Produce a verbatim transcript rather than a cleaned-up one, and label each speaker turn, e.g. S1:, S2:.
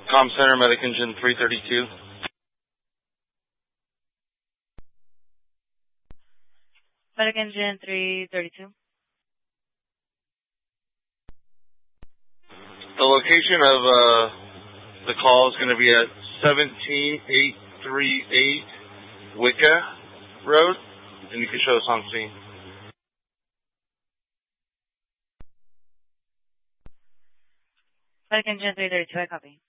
S1: Com Center, Medic Engine three thirty-two.
S2: Medic Engine three thirty-two.
S1: The location of uh, the call is going to be at seventeen eight thirty-eight Wicca Road, and you can show us on scene.
S2: Medic Engine three thirty-two, I copy.